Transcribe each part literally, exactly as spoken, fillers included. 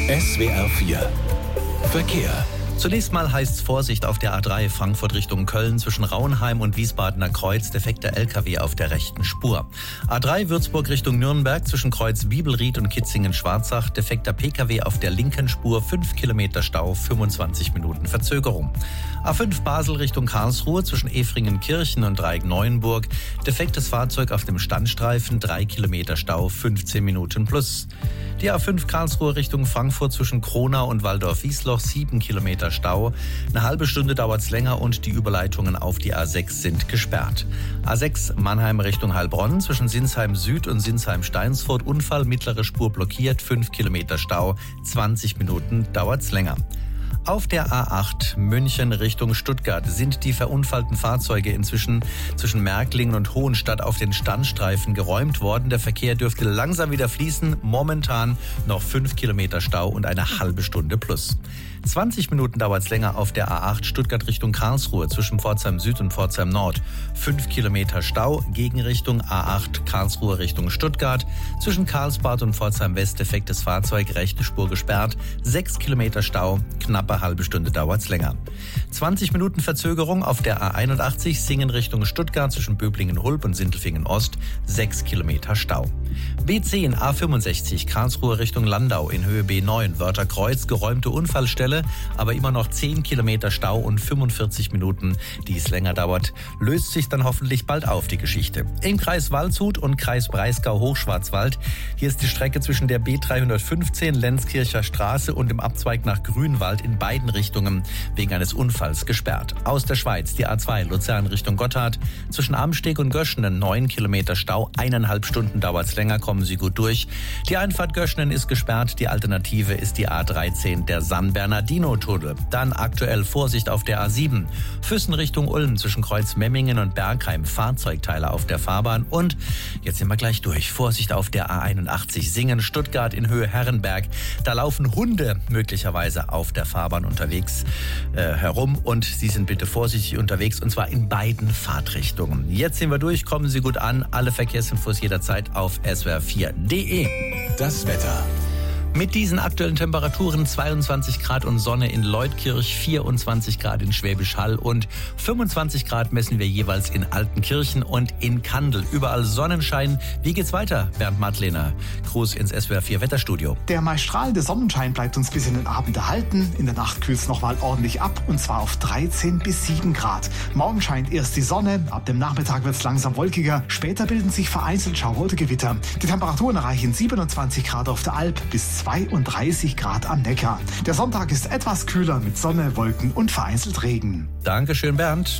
S W R vier Verkehr. Zunächst mal heißt's Vorsicht auf der A drei Frankfurt Richtung Köln zwischen Rauenheim und Wiesbadener Kreuz, defekter L K W auf der rechten Spur. A drei Würzburg Richtung Nürnberg zwischen Kreuz Bibelried und Kitzingen-Schwarzach, defekter P K W auf der linken Spur, fünf Kilometer Stau, fünfundzwanzig Minuten Verzögerung. A fünf Basel Richtung Karlsruhe zwischen Efringenkirchen und Dreieck-Neuenburg, defektes Fahrzeug auf dem Standstreifen, drei Kilometer Stau, fünfzehn Minuten plus. Die A fünf Karlsruhe Richtung Frankfurt zwischen Kronau und Waldorf-Wiesloch, sieben Kilometer Stau. Eine halbe Stunde dauert's länger und die Überleitungen auf die A sechs sind gesperrt. A sechs Mannheim Richtung Heilbronn zwischen Sinsheim Süd und Sinsheim Steinsfurt, Unfall, mittlere Spur blockiert, fünf Kilometer Stau, zwanzig Minuten dauert's länger. Auf der A acht München Richtung Stuttgart sind die verunfallten Fahrzeuge inzwischen zwischen Märklingen und Hohenstadt auf den Standstreifen geräumt worden. Der Verkehr dürfte langsam wieder fließen. Momentan noch fünf Kilometer Stau und eine halbe Stunde plus. zwanzig Minuten dauert es länger auf der A acht Stuttgart Richtung Karlsruhe zwischen Pforzheim Süd und Pforzheim Nord. fünf Kilometer Stau, Gegenrichtung A acht Karlsruhe Richtung Stuttgart. Zwischen Karlsbad und Pforzheim West defektes Fahrzeug, rechte Spur gesperrt. sechs Kilometer Stau, knappe halbe Stunde dauert's länger. zwanzig Minuten Verzögerung auf der A einundachtzig Singen Richtung Stuttgart zwischen Böblingen-Hulb und Sindelfingen Ost. sechs Kilometer Stau. B zehn A fünfundsechzig Karlsruhe Richtung Landau in Höhe B neun Wörtherkreuz, geräumte Unfallstelle, aber immer noch zehn Kilometer Stau und fünfundvierzig Minuten, die es länger dauert, löst sich dann hoffentlich bald auf, die Geschichte. Im Kreis Waldshut und Kreis Breisgau-Hochschwarzwald, hier ist die Strecke zwischen der B dreihundertfünfzehn Lenzkircher Straße und dem Abzweig nach Grünwald in beiden Richtungen wegen eines Unfalls gesperrt. Aus der Schweiz die A zwei Luzern Richtung Gotthard, zwischen Amsteg und Göschenen neun Kilometer Stau, eineinhalb Stunden dauert's länger, kommen Sie gut durch. Die Einfahrt Göschenen ist gesperrt, die Alternative ist die A dreizehn, der San Bernardino-Tunnel. Dann aktuell Vorsicht auf der A sieben. Füssen Richtung Ulm zwischen Kreuz Memmingen und Bergheim. Fahrzeugteile auf der Fahrbahn. Und jetzt sind wir gleich durch. Vorsicht auf der A einundachtzig. Singen Stuttgart in Höhe Herrenberg. Da laufen Hunde möglicherweise auf der Fahrbahn unterwegs äh, herum. Und Sie sind bitte vorsichtig unterwegs und zwar in beiden Fahrtrichtungen. Jetzt sind wir durch. Kommen Sie gut an. Alle Verkehrsinfos jederzeit auf S W R vier punkt de. Das Wetter. Mit diesen aktuellen Temperaturen zweiundzwanzig Grad und Sonne in Leutkirch, vierundzwanzig Grad in Schwäbisch Hall und fünfundzwanzig Grad messen wir jeweils in Altenkirchen und in Kandel. Überall Sonnenschein. Wie geht's weiter, Bernd Madlener? Gruß ins S W R vier Wetterstudio. Der meist strahlende Sonnenschein bleibt uns bis in den Abend erhalten. In der Nacht kühlt es nochmal ordentlich ab und zwar auf dreizehn bis sieben Grad. Morgen scheint erst die Sonne, ab dem Nachmittag wird es langsam wolkiger. Später bilden sich vereinzelt schaurote Gewitter. Die Temperaturen erreichen siebenundzwanzig Grad auf der Alp bis zweiunddreißig Grad am Neckar. Der Sonntag ist etwas kühler mit Sonne, Wolken und vereinzelt Regen. Dankeschön, Bernd.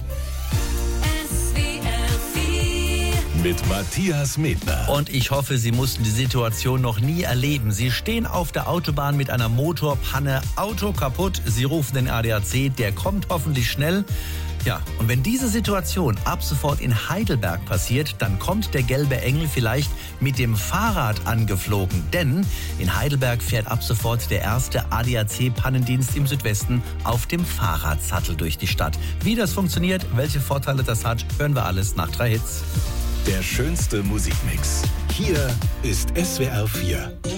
Mit Matthias Medner. Und ich hoffe, Sie mussten die Situation noch nie erleben. Sie stehen auf der Autobahn mit einer Motorpanne, Auto kaputt. Sie rufen den A D A C, der kommt hoffentlich schnell. Ja, und wenn diese Situation ab sofort in Heidelberg passiert, dann kommt der gelbe Engel vielleicht mit dem Fahrrad angeflogen. Denn in Heidelberg fährt ab sofort der erste A D A C-Pannendienst im Südwesten auf dem Fahrradsattel durch die Stadt. Wie das funktioniert, welche Vorteile das hat, hören wir alles nach drei Hits. Der schönste Musikmix. Hier ist S W R vier.